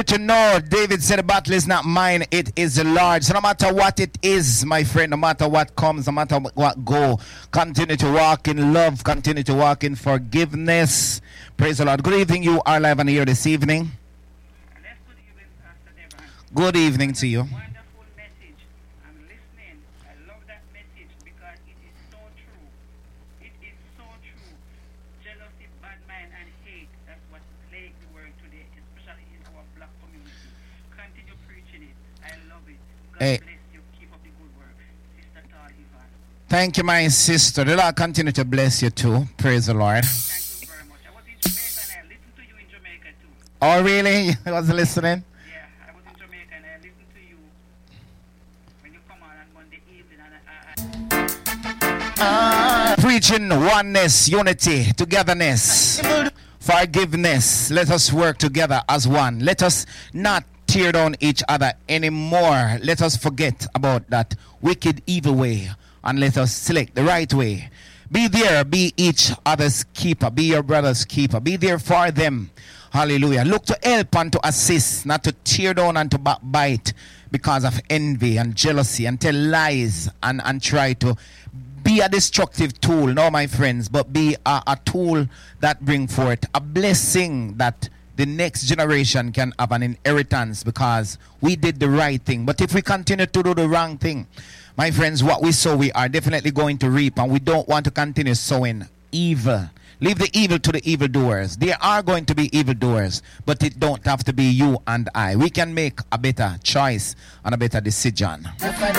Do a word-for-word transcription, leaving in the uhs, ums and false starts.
To know, David said the battle is not mine, it is the Lord. So no matter what it is, my friend, no matter what comes, no matter what go, continue to walk in love, continue to walk in forgiveness. Praise the Lord. Good evening, you are live on here this evening. Good evening to you. Hey. Keep up the good work. Sister Taliban. Thank you, my sister. The Lord continue to bless you too. Praise the Lord. Thank you very much. I was in Jamaica and I listened to you in Jamaica too. Oh, really? I was listening? Yeah, I was in Jamaica and I listened to you when you come on on Monday evening. And I, I... Uh, preaching oneness, unity, togetherness, forgiveness. Let us work together as one. Let us not tear down each other anymore. Let us forget about that wicked, evil way and let us select the right way. Be there, be each other's keeper, be your brother's keeper, be there for them. Hallelujah. Look to help and to assist, not to tear down and to backbite because of envy and jealousy and tell lies and, and try to be a destructive tool. No, my friends, but be a, a tool that bring forth a blessing that the next generation can have an inheritance because we did the right thing. But if we continue to do the wrong thing, my friends, what we sow, we are definitely going to reap, and we don't want to continue sowing evil. Leave the evil to the evildoers. There are going to be evildoers, but it don't have to be you and I. We can make a better choice and a better decision.